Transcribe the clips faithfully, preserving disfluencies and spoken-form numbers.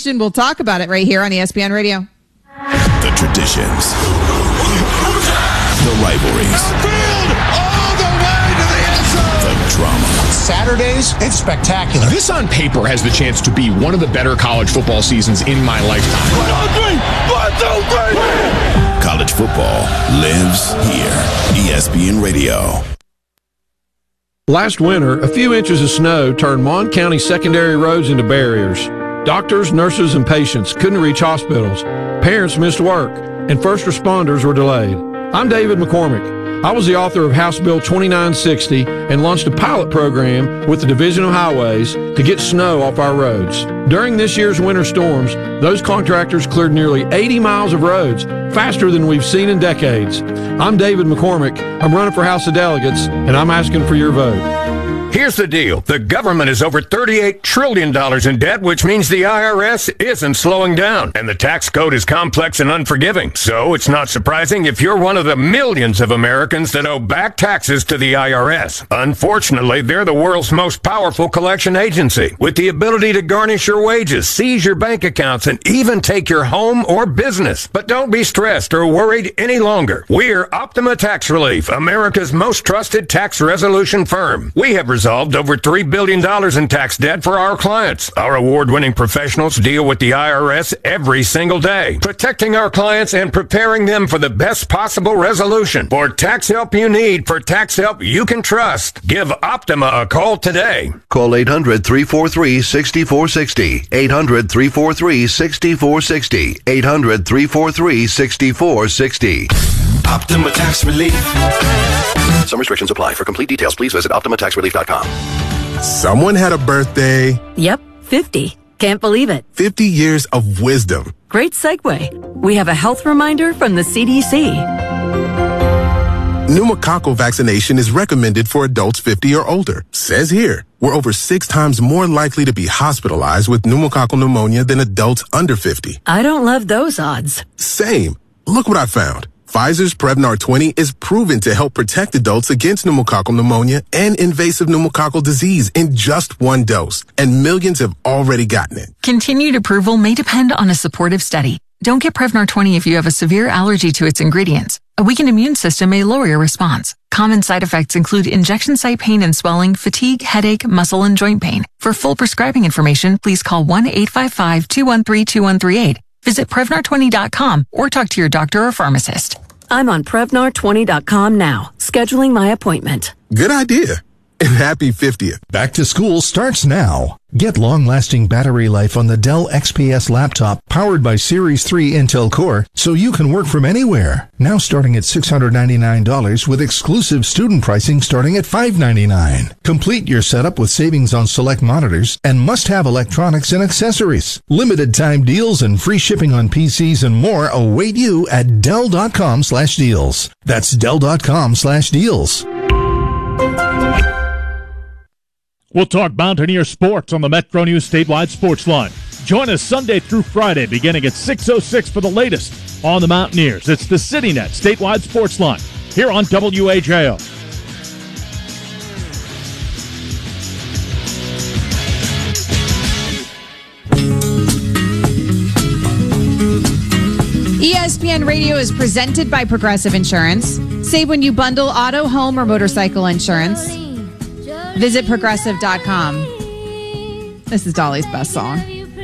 situation. We'll talk about it right here on E S P N Radio. The traditions, the rivalries, all the way to the end zone. the drama. Saturdays, it's spectacular. This on paper has the chance to be one of the better college football seasons in my lifetime. One, two, three. One, two, three. College football lives here. E S P N Radio. Last winter, a few inches of snow turned Mon County secondary roads into barriers. Doctors, nurses, and patients couldn't reach hospitals. Parents missed work, and first responders were delayed. I'm David McCormick. I was the author of House Bill twenty-nine sixty and launched a pilot program with the Division of Highways to get snow off our roads. During this year's winter storms, those contractors cleared nearly eighty miles of roads, faster than we've seen in decades. I'm David McCormick. I'm running for House of Delegates, and I'm asking for your vote. Here's the deal. The government is over thirty-eight trillion dollars in debt, which means the I R S isn't slowing down. And the tax code is complex and unforgiving. So it's not surprising if you're one of the millions of Americans that owe back taxes to the I R S. Unfortunately, they're the world's most powerful collection agency, with the ability to garnish your wages, seize your bank accounts, and even take your home or business. But don't be stressed or worried any longer. We're Optima Tax Relief, America's most trusted tax resolution firm. We have resolved over three billion dollars in tax debt for our clients. Our award-winning professionals deal with the I R S every single day, protecting our clients and preparing them for the best possible resolution. For tax help you need, for tax help you can trust, give Optima a call today. Call eight hundred, three four three, six four six zero. eight hundred, three four three, six four six zero. eight hundred, three four three, six four six zero. Optima Tax Relief. Some restrictions apply. For complete details, please visit optima tax relief dot com. Someone had a birthday. Yep, fifty. Can't believe it. fifty years of wisdom. Great segue. We have a health reminder from the C D C. Pneumococcal vaccination is recommended for adults fifty or older. Says here, we're over six times more likely to be hospitalized with pneumococcal pneumonia than adults under fifty. I don't love those odds. Same. Look what I found. Pfizer's Prevnar twenty is proven to help protect adults against pneumococcal pneumonia and invasive pneumococcal disease in just one dose, and millions have already gotten it. Continued approval may depend on a supportive study. Don't get Prevnar twenty if you have a severe allergy to its ingredients. A weakened immune system may lower your response. Common side effects include injection site pain and swelling, fatigue, headache, muscle, and joint pain. For full prescribing information, please call one eight five five, two one three, two one three eight. Visit Prevnar twenty dot com or talk to your doctor or pharmacist. I'm on Prevnar twenty dot com now, scheduling my appointment. Good idea. And happy fiftieth. Back to school starts now. Get long-lasting battery life on the Dell X P S laptop powered by Series three Intel Core so you can work from anywhere. Now starting at six hundred ninety-nine dollars with exclusive student pricing starting at five hundred ninety-nine dollars. Complete your setup with savings on select monitors and must-have electronics and accessories. Limited time deals and free shipping on P Cs and more await you at Dell.com slash deals. That's Dell.com slash deals. We'll talk Mountaineer sports on the Metro News Statewide Sports Line. Join us Sunday through Friday beginning at six oh six for the latest on the Mountaineers. It's the CityNet Statewide Sports Line here on W A J O. E S P N Radio is presented by Progressive Insurance. Save when you bundle auto, home, or motorcycle insurance. Visit progressive dot com. This is Dolly's best song.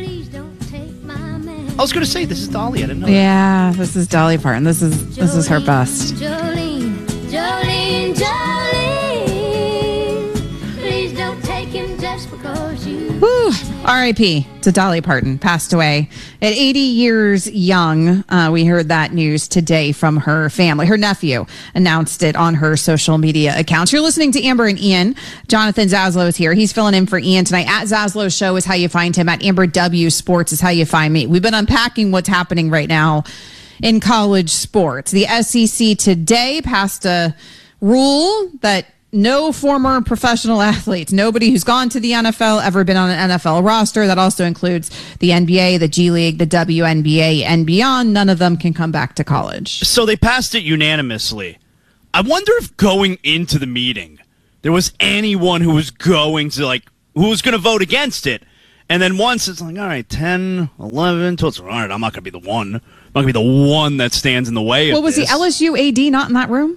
I was going to say, this is Dolly. I didn't know Yeah, that. This is Dolly Parton. This is this is her best. Jolene, Jolene, Jolene, please don't take him just because you... Whew. R I P to Dolly Parton, passed away at eighty years young. Uh, we heard that news today from her family. Her nephew announced it on her social media accounts. You're listening to Amber and Ian. Jonathan Zaslow is here. He's filling in for Ian tonight. At Zaslow Show is how you find him. At Amber W Sports is how you find me. We've been unpacking what's happening right now in college sports. The S E C today passed a rule that no former professional athletes, nobody who's gone to the N F L, ever been on an N F L roster. That also includes the N B A, the G League, the W N B A, and beyond. None of them can come back to college. So they passed it unanimously. I wonder if going into the meeting, there was anyone who was going to, like, who was going to vote against it. And then once it's like, all right, ten, eleven, twelve, all right, I'm not going to be the one. I'm not going to be the one that stands in the way well, of was this. the L S U A D not in that room?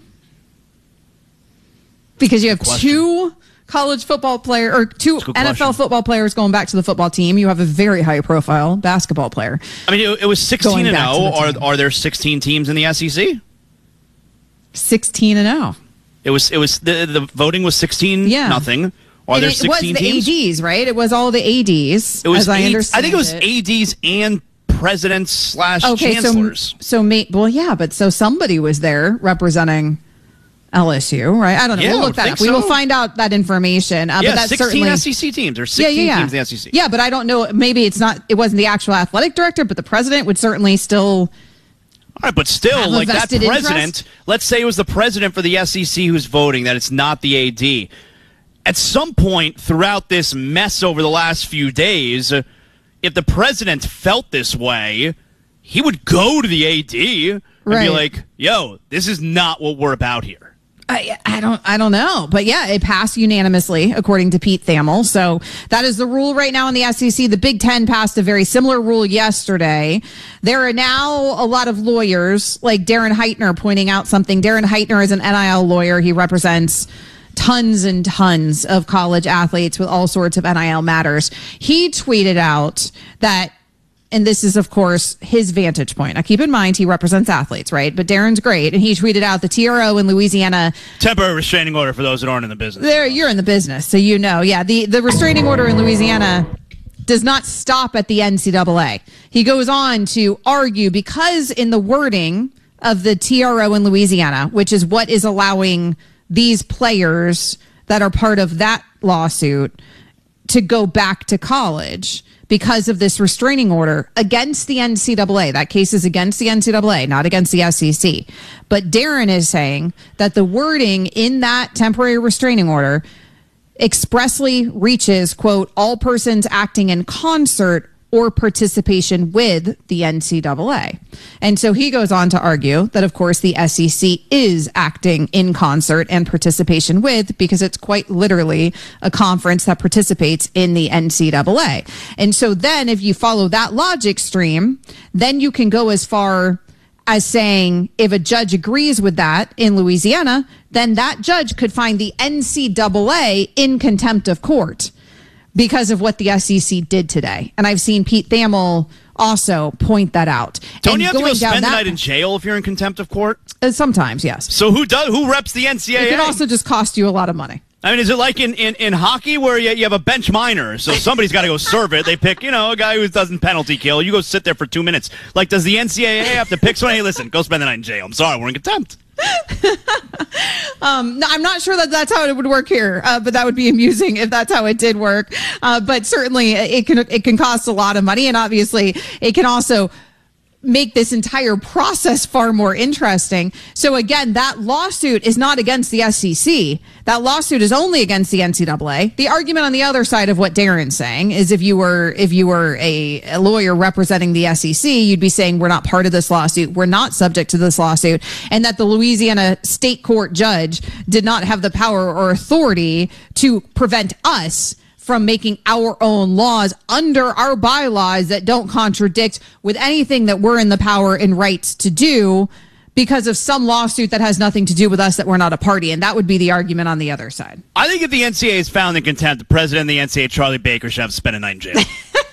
Because you have two college football player or two N F L football players going back to the football team. You have a very high profile basketball player. I mean, it, it was sixteen and oh. Are, are there sixteen teams in the S E C? sixteen and oh. It was, it was, the, the voting was sixteen yeah. nothing. Are and there it sixteen was the teams? A Ds, right? It was all the A Ds. It was as I A- understand I think it was it. A Ds and presidents slash okay, chancellors. So, so mate, well, yeah, but so somebody was there representing L S U, right? I don't know. Yeah, we'll look that up. So. We will find out that information. Uh, yeah, but that's sixteen certainly, S E C teams or sixteen yeah, yeah, yeah. teams in the S E C. Yeah, but I don't know. Maybe it's not. It wasn't the actual athletic director, but the president would certainly still. All right, but still, like that president. Interest? Let's say it was the president for the S E C who's voting. That it's not the A D. At some point throughout this mess over the last few days, if the president felt this way, he would go to the A D and right. be like, "Yo, this is not what we're about here." I, I don't I don't know. But yeah, it passed unanimously, according to Pete Thamel. So that is the rule right now in the S E C. The Big Ten passed a very similar rule yesterday. There are now a lot of lawyers, like Darren Heitner, pointing out something. Darren Heitner is an N I L lawyer. He represents tons and tons of college athletes with all sorts of N I L matters. He tweeted out that, and this is, of course, his vantage point. Now, keep in mind, he represents athletes, right? But Darren's great. And he tweeted out the T R O in Louisiana. Temporary restraining order for those that aren't in the business. There, you're in the business, so you know. Yeah, the, the restraining order in Louisiana does not stop at the N C double A. He goes on to argue because in the wording of the T R O in Louisiana, which is what is allowing these players that are part of that lawsuit to go back to college because of this restraining order against the N C double A. That case is against the N C double A, not against the S E C. But Darren is saying that the wording in that temporary restraining order expressly reaches, quote, all persons acting in concert or participation with the N C double A. And so he goes on to argue that, of course, the S E C is acting in concert and participation with, because it's quite literally a conference that participates in the N C double A. And so then if you follow that logic stream, then you can go as far as saying if a judge agrees with that in Louisiana, then that judge could find the N C double A in contempt of court because of what the S E C did today. And I've seen Pete Thamel also point that out. Don't and you have to go spend that, the night in jail if you're in contempt of court? Uh, sometimes, yes. So who does? Who reps the N C double A? It can also just cost you a lot of money. I mean, is it like in, in, in hockey where you, you have a bench minor, so somebody's got to go serve it. They pick, you know, a guy who doesn't penalty kill. You go sit there for two minutes. Like, does the N C double A have to pick someone? Hey, listen, go spend the night in jail. I'm sorry, we're in contempt. um, no, I'm not sure that that's how it would work here, uh, but that would be amusing if that's how it did work. Uh, but certainly, it can it can cost a lot of money, and obviously, it can also make this entire process far more interesting. So again, that lawsuit is not against the S E C. That lawsuit is only against the N C double A. The argument on the other side of what Darren's saying is if you were if you were a, a lawyer representing the S E C, you'd be saying we're not part of this lawsuit, we're not subject to this lawsuit, and that the Louisiana state court judge did not have the power or authority to prevent us from making our own laws under our bylaws that don't contradict with anything that we're in the power and rights to do because of some lawsuit that has nothing to do with us that we're not a party. And that would be the argument on the other side. I think if the N C double A is found in contempt, the president of the N C double A, Charlie Baker, should have to spend a night in jail.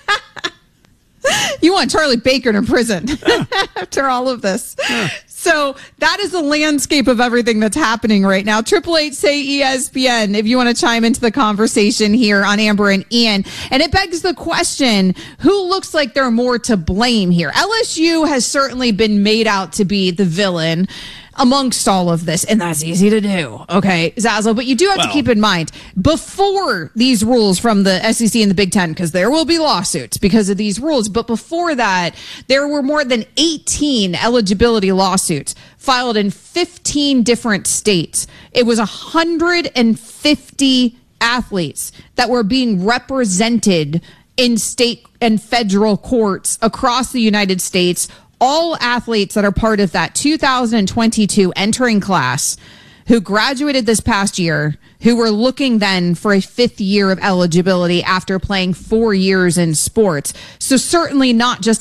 You want Charlie Baker in prison yeah. after all of this. Yeah. So that is the landscape of everything that's happening right now. Triple Eight say E S P N if you want to chime into the conversation here on Amber and Ian. And it begs the question, who looks like they're more to blame here? L S U has certainly been made out to be the villain amongst all of this, and that's easy to do. Okay, Zazzle, but you do have well, to keep in mind, before these rules from the S E C and the Big Ten, because there will be lawsuits because of these rules, but before that, there were more than eighteen eligibility lawsuits filed in fifteen different states. It was one hundred fifty athletes that were being represented in state and federal courts across the United States. All athletes that are part of that two thousand twenty-two entering class who graduated this past year, who were looking then for a fifth year of eligibility after playing four years in sports. So certainly not just